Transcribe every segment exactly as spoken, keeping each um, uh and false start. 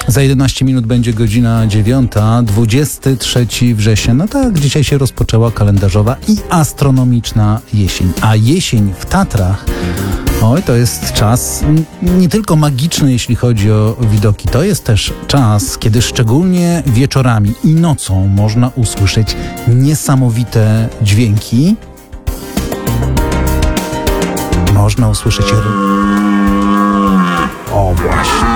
Za jedenaście minut będzie godzina dziewiąta, dwudziestego trzeciego września. No tak, dzisiaj się rozpoczęła kalendarzowa i astronomiczna jesień. A jesień w Tatrach, oj, to jest czas nie tylko magiczny, jeśli chodzi o widoki. To jest też czas, kiedy szczególnie wieczorami i nocą można usłyszeć niesamowite dźwięki. Można usłyszeć... O właśnie.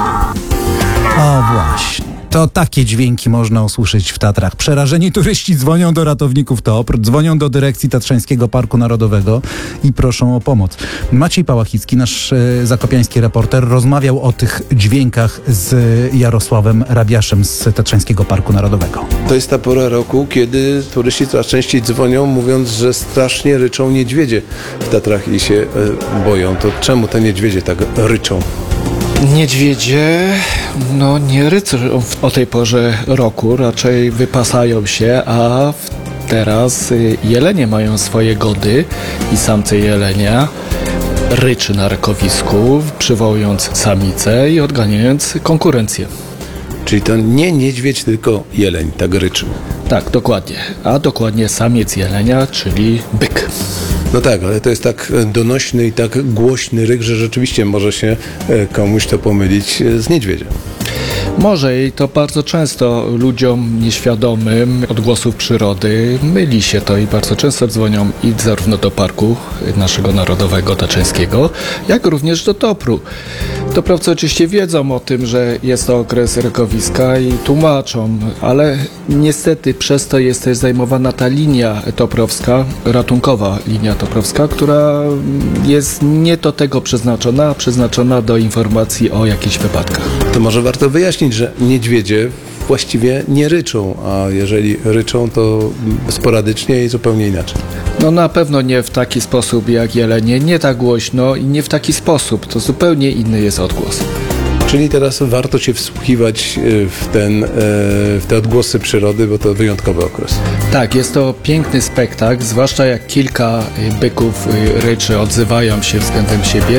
O właśnie. To takie dźwięki można usłyszeć w Tatrach. Przerażeni turyści dzwonią do ratowników T O P R, dzwonią do dyrekcji Tatrzańskiego Parku Narodowego i proszą o pomoc. Maciej Pałachicki, nasz e, zakopiański reporter, rozmawiał o tych dźwiękach z Jarosławem Rabiaszem z Tatrzańskiego Parku Narodowego. To jest ta pora roku, kiedy turyści coraz częściej dzwonią, mówiąc, że strasznie ryczą niedźwiedzie w Tatrach i się e, boją. To czemu te niedźwiedzie tak ryczą? Niedźwiedzie, no nie rycą o tej porze roku, raczej wypasają się, a teraz jelenie mają swoje gody i samce jelenia ryczy na rykowisku, przywołując samicę i odganiając konkurencję. Czyli to nie niedźwiedź, tylko jeleń tak ryczy. Tak, dokładnie. A dokładnie samiec jelenia, czyli byk. No tak, ale to jest tak donośny i tak głośny ryk, że rzeczywiście może się komuś to pomylić z niedźwiedziem. Może i to bardzo często ludziom nieświadomym odgłosów przyrody myli się to i bardzo często dzwonią i zarówno do parku naszego narodowego tatrzańskiego, jak również do T O P R u. Toprowcy oczywiście wiedzą o tym, że jest to okres rykowiska i tłumaczą, ale niestety przez to jest też zajmowana ta linia toprowska, ratunkowa linia toprowska, która jest nie do tego przeznaczona, a przeznaczona do informacji o jakichś wypadkach. To może warto wyjaśnić, że niedźwiedzie właściwie nie ryczą, a jeżeli ryczą, to sporadycznie i zupełnie inaczej. No na pewno nie w taki sposób jak jelenie, nie tak głośno i nie w taki sposób, to zupełnie inny jest odgłos. Czyli teraz warto się wsłuchiwać w, ten, w te odgłosy przyrody, bo to wyjątkowy okres. Tak, jest to piękny spektakl, zwłaszcza jak kilka byków ryczy odzywają się względem siebie.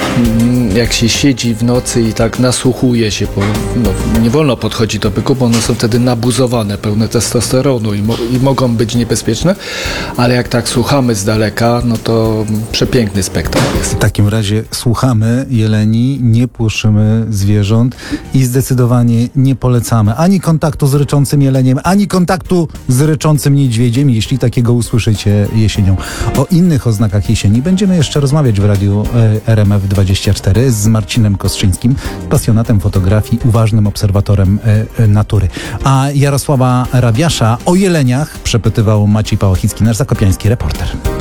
Jak się siedzi w nocy i tak nasłuchuje się, bo no, nie wolno podchodzić do byków, bo one są wtedy nabuzowane, pełne testosteronu i, mo- i mogą być niebezpieczne, ale jak tak słuchamy z daleka, no to przepiękny spektakl jest. W takim razie słuchamy jeleni, nie płoszymy zwierząt i zdecydowanie nie polecamy ani kontaktu z ryczącym jeleniem, ani kontaktu z ryczącym niedźwiedziem, jeśli takiego usłyszycie jesienią. O innych oznakach jesieni będziemy jeszcze rozmawiać w radiu R M F dwadzieścia cztery z Marcinem Kostrzyńskim, pasjonatem fotografii, uważnym obserwatorem natury. A Jarosława Rabiasza o jeleniach przepytywał Maciej Pałachicki, nasz zakopiański reporter.